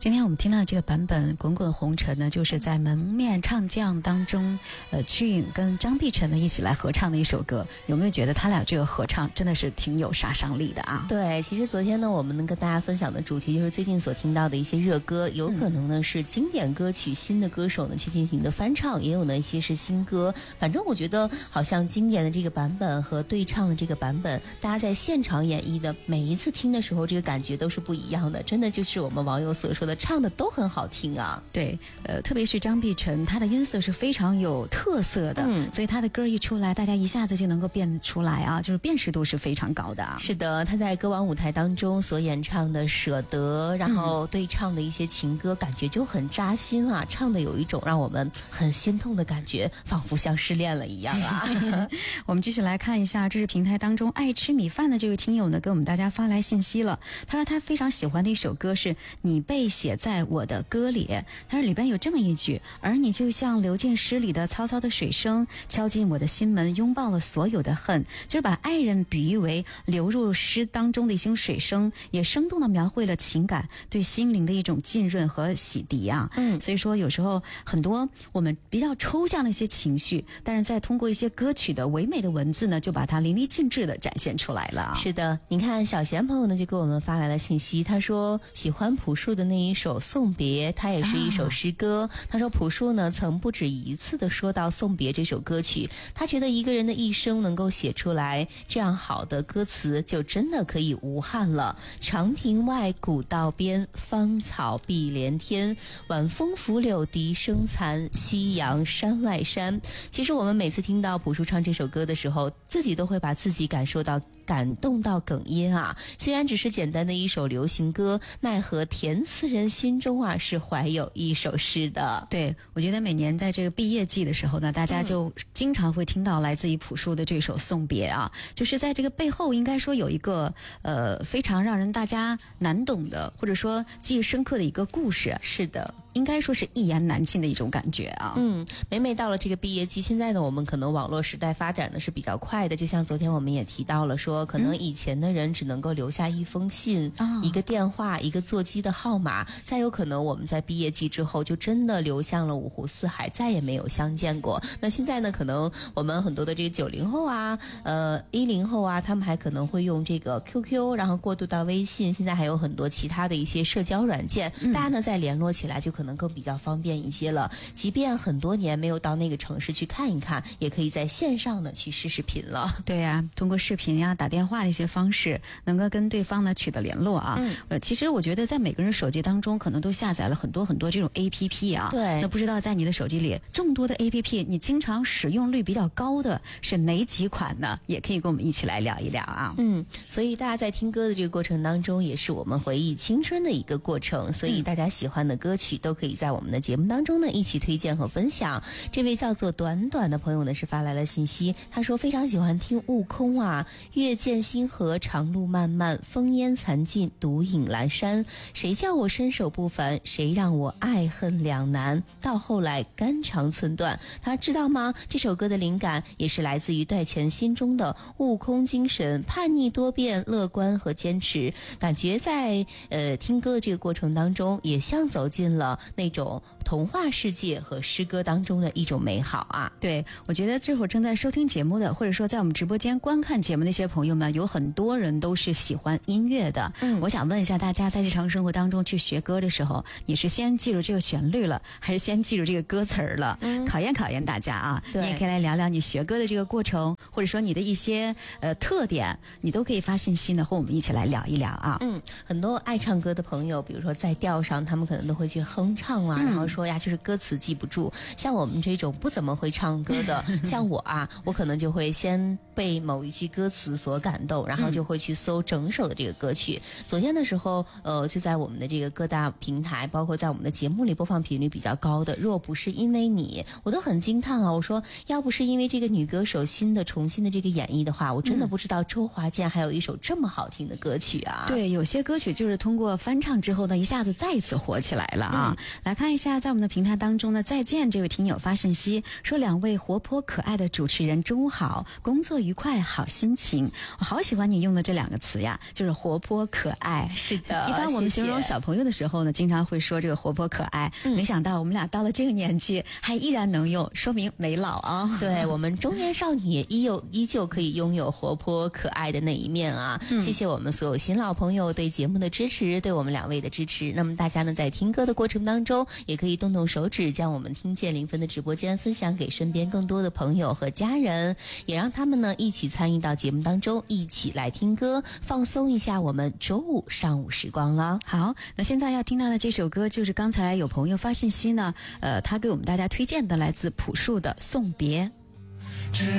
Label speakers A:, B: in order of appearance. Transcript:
A: 今天我们听到的这个版本《滚滚红尘》呢，就是在门面唱将当中，曲颖跟张碧晨呢一起来合唱的一首歌。有没有觉得他俩这个合唱真的是挺有杀伤力的啊？
B: 对，其实昨天呢，我们能跟大家分享的主题就是最近所听到的一些热歌，有可能呢是经典歌曲，新的歌手呢去进行的翻唱，也有呢一些是新歌。反正我觉得好像经典的这个版本和对唱的这个版本，大家在现场演绎的每一次听的时候，这个感觉都是不一样的。真的就是我们网友所说的，唱的都很好听啊。
A: 对，特别是张碧晨，她的音色是非常有特色的，所以她的歌一出来，大家一下子就能够辨得出来啊，就是辨识度是非常高的啊。
B: 是的，她在歌王舞台当中所演唱的《舍得》，然后对唱的一些情歌，感觉就很扎心啊，唱的有一种让我们很心痛的感觉，仿佛像失恋了一样啊。
A: 我们继续来看一下，这是平台当中爱吃米饭的这位听友呢，给我们大家发来信息了。他说他非常喜欢的一首歌是《你被写在我的歌里》，他说里边有这么一句：而你就像流进诗里的嘈嘈的水声，敲进我的心门，拥抱了所有的恨。就是把爱人比喻为流入诗当中的一些水声，也生动地描绘了情感对心灵的一种浸润和洗涤啊。所以说有时候很多我们比较抽象的一些情绪，但是再通过一些歌曲的唯美的文字呢，就把它淋漓尽致地展现出来了啊。
B: 是的，你看小贤朋友呢就给我们发来了信息，他说喜欢朴树的那一首《送别》，它也是一首诗歌。他说朴树呢曾不止一次地说到《送别》这首歌曲，他觉得一个人的一生能够写出来这样好的歌词，就真的可以无憾了。长亭外，古道边，芳草碧连天，晚风拂柳笛声残，夕阳山外山。其实我们每次听到朴树唱这首歌的时候，自己都会把自己感动到哽咽啊。虽然只是简单的一首流行歌，奈何填词人心中啊是怀有一首诗的。
A: 对，我觉得每年在这个毕业季的时候呢，大家就经常会听到来自于朴树的这首《送别》啊，就是在这个背后应该说有一个非常让人大家难懂的，或者说记忆深刻的一个故事。
B: 是的，
A: 应该说是一言难尽的一种感觉啊。
B: 每每到了这个毕业季，现在呢我们可能网络时代发展的是比较快的，就像昨天我们也提到了说，可能以前的人只能够留下一封信，一个电话，一个座机的号码，再有可能我们在毕业季之后就真的流向了五湖四海，再也没有相见过。那现在呢，可能我们很多的这个90后啊10后啊，他们还可能会用这个 QQ， 然后过渡到微信，现在还有很多其他的一些社交软件，大家呢再联络起来就可能更比较方便一些了。即便很多年没有到那个城市去看一看，也可以在线上呢去视视频了。
A: 对呀，通过视频呀、打电话的一些方式，能够跟对方呢取得联络啊。其实我觉得在每个人手机当中，可能都下载了很多这种 APP 啊。
B: 对。
A: 那不知道在你的手机里众多的 APP， 你经常使用率比较高的是哪几款呢？也可以跟我们一起来聊一聊啊。
B: 所以大家在听歌的这个过程当中，也是我们回忆青春的一个过程。所以大家喜欢的歌曲都可以在我们的节目当中呢一起推荐和分享。这位叫做短短的朋友呢是发来了信息，他说非常喜欢听悟空啊，月见星河，长路漫漫，烽烟残尽，独影阑珊。谁叫我身手不凡，谁让我爱恨两难，到后来肝肠寸断。他知道吗？这首歌的灵感也是来自于戴荃心中的悟空精神，叛逆多变，乐观和坚持。感觉在听歌的这个过程当中，也像走进了那种童话世界和诗歌当中的一种美好啊。
A: 对，我觉得这会儿正在收听节目的，或者说在我们直播间观看节目的一些朋友们，有很多人都是喜欢音乐的。我想问一下大家，在日常生活当中去学歌的时候，你是先记住这个旋律了，还是先记住这个歌词了？考验大家啊。你也可以来聊聊你学歌的这个过程，或者说你的一些特点，你都可以发信息呢和我们一起来聊一聊啊。
B: 很多爱唱歌的朋友，比如说在调上，他们可能都会去哼唱啊，然后说呀就是歌词记不住。像我们这种不怎么会唱歌的，像我啊，我可能就会先被某一句歌词所感动，然后就会去搜整首的这个歌曲。昨天的时候就在我们的这个各大平台，包括在我们的节目里播放频率比较高的若不是因为你，我都很惊叹啊。我说要不是因为这个女歌手重新的这个演绎的话，我真的不知道周华健还有一首这么好听的歌曲啊。
A: 对，有些歌曲就是通过翻唱之后呢，一下子再一次火起来了啊。 来看一下，在我们的平台当中呢，再见这位听友发信息说，2位活泼可爱的主持人中午好，工作愉快，好心情。我好喜欢你用的这2个词呀，就是活泼可爱。
B: 是的，
A: 一般我们形容小朋友的时候呢，经常会说这个活泼可爱。没想到我们俩到了这个年纪还依然能用，说明没老啊。
B: 对，我们中年少女也依旧可以拥有活泼可爱的那一面啊。谢谢我们所有新老朋友对节目的支持，对我们2位的支持。那么大家呢，在听歌的过程当中，也可以动动手指，将我们听见0分的直播间分享给身边更多的朋友和家人，也让他们呢一起参与到节目当中，一起来听歌，放松一下我们周五上午时光了。
A: 好，那现在要听到的这首歌就是刚才有朋友发信息呢，他给我们大家推荐的，来自朴树的《送别》。